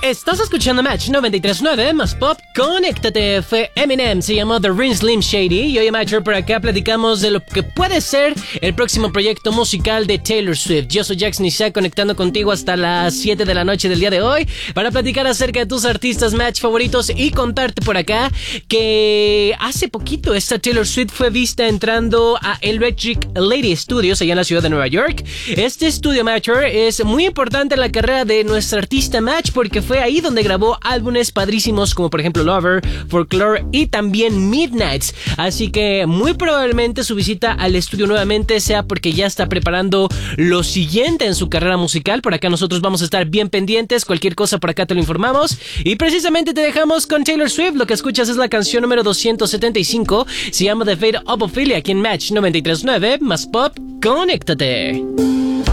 Estás escuchando Match 93.9 más Pop. Conéctate. Fue Eminem, se llamó The Real Slim Shady. Y hoy, Matcher, por acá platicamos de lo que puede ser el próximo proyecto musical de Taylor Swift. Yo soy Jax Nisa, conectando contigo hasta las 7 de la noche del día de hoy para platicar acerca de tus artistas Match favoritos y contarte por acá que hace poquito esta Taylor Swift fue vista entrando a Electric Lady Studios allá en la ciudad de Nueva York. Este estudio, Matcher, es muy importante en la carrera de nuestra artista Match porque fue ahí donde grabó álbumes padrísimos como por ejemplo Lover, Folklore y también Midnights. Así que muy probablemente su visita al estudio nuevamente sea porque ya está preparando lo siguiente en su carrera musical. Por acá nosotros vamos a estar bien pendientes, cualquier cosa por acá te lo informamos. Y precisamente te dejamos con Taylor Swift. Lo que escuchas es la canción número 275, se llama The Fate of Ophelia, aquí en Match 93.9 más Pop. Conéctate.